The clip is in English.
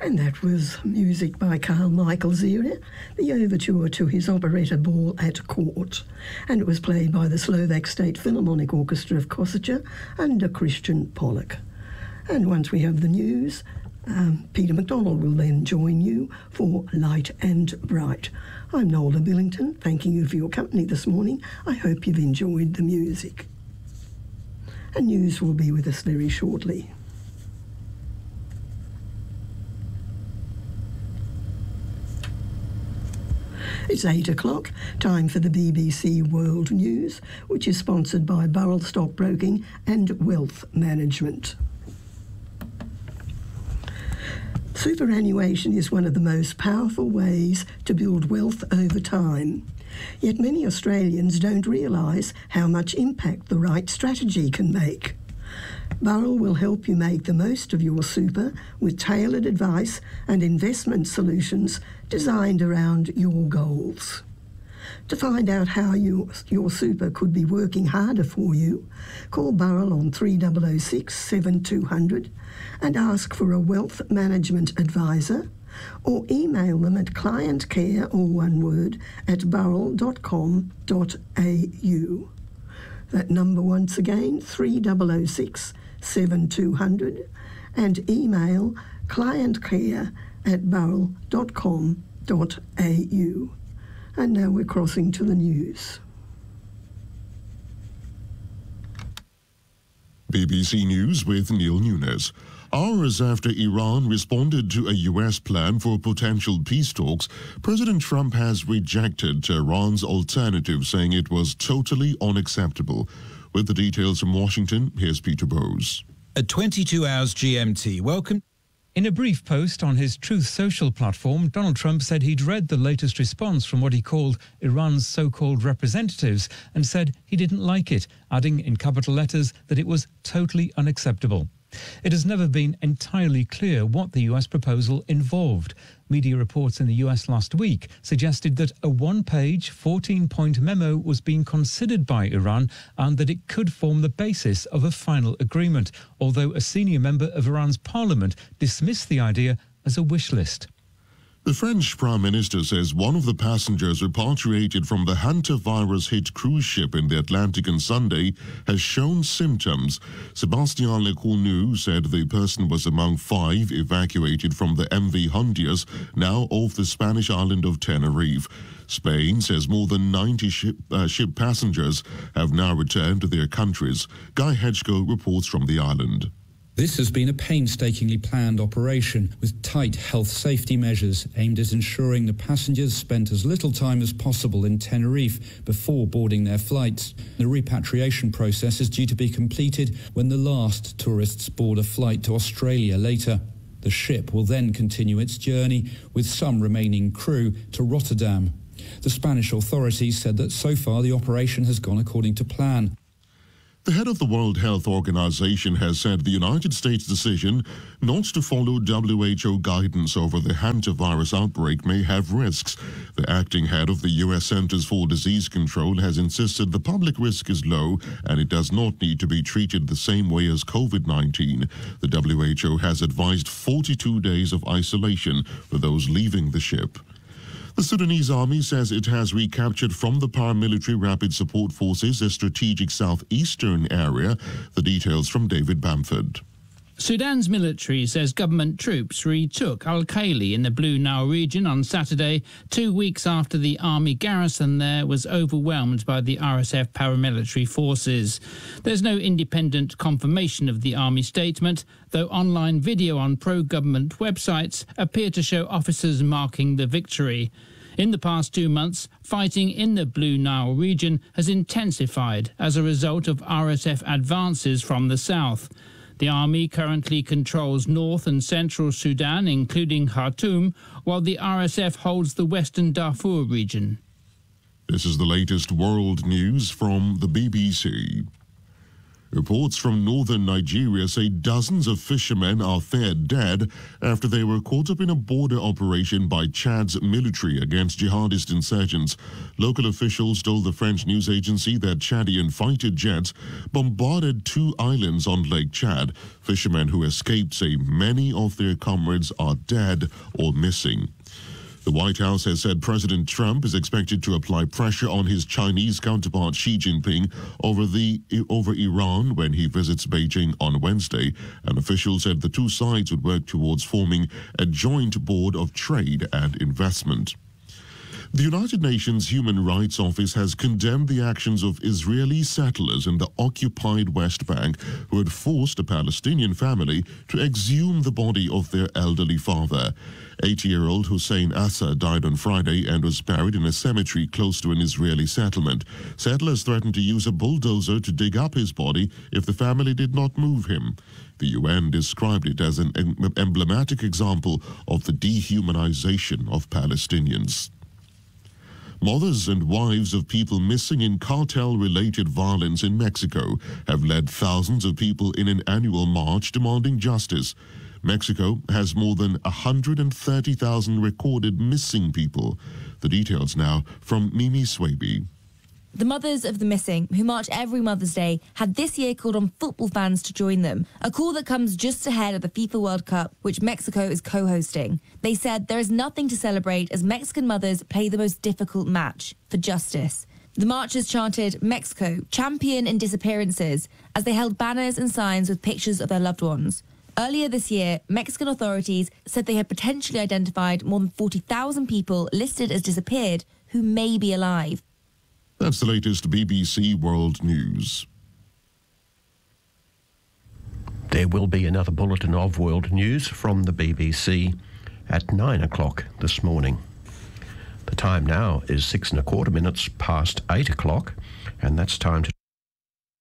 And that was music by Carl Michael Zira, the overture to his operetta Ball at Court. And it was played by the Slovak State Philharmonic Orchestra of Košice under Christian Pollock. And once we have the news, Peter McDonald will then join you for Light and Bright. I'm Nola Billington, thanking you for your company this morning. I hope you've enjoyed the music. And news will be with us very shortly. It's 8 o'clock, time for the BBC World News, which is sponsored by Burrell Stockbroking and Wealth Management. Superannuation is one of the most powerful ways to build wealth over time. Yet many Australians don't realise how much impact the right strategy can make. Burrell will help you make the most of your super with tailored advice and investment solutions designed around your goals. To find out how your super could be working harder for you, call Burrell on 3006 7200 and ask for a wealth management advisor, or email them at clientcare, all one word, at burrell.com.au. That number once again, 3006 7200, and email clientcare at burrell.com.au. And now we're crossing to the news. BBC News with Neil Nunes. Hours after Iran responded to a U.S. plan for potential peace talks, President Trump has rejected Tehran's alternative, saying it was totally unacceptable. With the details from Washington, here's Peter Bowes. At 22 hours GMT, welcome. In a brief post on his Truth Social platform, Donald Trump said he'd read the latest response from what he called Iran's so-called representatives and said he didn't like it, adding in capital letters that it was totally unacceptable. It has never been entirely clear what the US proposal involved. Media reports in the US last week suggested that a one-page, 14-point memo was being considered by Iran and that it could form the basis of a final agreement, although a senior member of Iran's parliament dismissed the idea as a wish list. The French Prime Minister says one of the passengers repatriated from the hantavirus-hit cruise ship in the Atlantic on Sunday has shown symptoms. Sébastien Lecornu said the person was among 5 evacuated from the MV Hondias, now off the Spanish island of Tenerife. Spain says more than 90 ship passengers have now returned to their countries. Guy Hedgecoe reports from the island. This has been a painstakingly planned operation with tight health safety measures aimed at ensuring the passengers spent as little time as possible in Tenerife before boarding their flights. The repatriation process is due to be completed when the last tourists board a flight to Australia later. The ship will then continue its journey with some remaining crew to Rotterdam. The Spanish authorities said that so far the operation has gone according to plan. The head of the World Health Organization has said the United States' decision not to follow WHO guidance over the hantavirus outbreak may have risks. The acting head of the U.S. Centers for Disease Control has insisted the public risk is low and it does not need to be treated the same way as COVID-19. The WHO has advised 42 days of isolation for those leaving the ship. The Sudanese army says it has recaptured from the paramilitary Rapid Support Forces a strategic southeastern area. The details from David Bamford. Sudan's military says government troops retook Al-Khaili in the Blue Nile region on Saturday, 2 weeks after the army garrison there was overwhelmed by the RSF paramilitary forces. There's no independent confirmation of the army statement, though online video on pro-government websites appear to show officers marking the victory. In the past 2 months, fighting in the Blue Nile region has intensified as a result of RSF advances from the south. The army currently controls north and central Sudan, including Khartoum, while the RSF holds the western Darfur region. This is the latest world news from the BBC. Reports from northern Nigeria say dozens of fishermen are feared dead after they were caught up in a border operation by Chad's military against jihadist insurgents. Local officials told the French news agency that Chadian fighter jets bombarded 2 islands on Lake Chad. Fishermen who escaped say many of their comrades are dead or missing. The White House has said President Trump is expected to apply pressure on his Chinese counterpart Xi Jinping over Iran when he visits Beijing on Wednesday. An official said the two sides would work towards forming a joint board of trade and investment. The United Nations Human Rights Office has condemned the actions of Israeli settlers in the occupied West Bank who had forced a Palestinian family to exhume the body of their elderly father. 80-year-old Hussein Assa died on Friday and was buried in a cemetery close to an Israeli settlement. Settlers threatened to use a bulldozer to dig up his body if the family did not move him. The UN described it as an emblematic example of the dehumanization of Palestinians. Mothers and wives of people missing in cartel-related violence in Mexico have led thousands of people in an annual march demanding justice. Mexico has more than 130,000 recorded missing people. The details now from Mimi Swaby. The mothers of the missing, who march every Mother's Day, had this year called on football fans to join them, a call that comes just ahead of the FIFA World Cup, which Mexico is co-hosting. They said there is nothing to celebrate as Mexican mothers play the most difficult match, for justice. The marchers chanted, "Mexico, champion in disappearances," as they held banners and signs with pictures of their loved ones. Earlier this year, Mexican authorities said they had potentially identified more than 40,000 people listed as disappeared who may be alive. That's the latest BBC World News. There will be another bulletin of world news from the BBC at 9 o'clock this morning. The time now is 6 1/4 minutes past 8 o'clock, and that's time to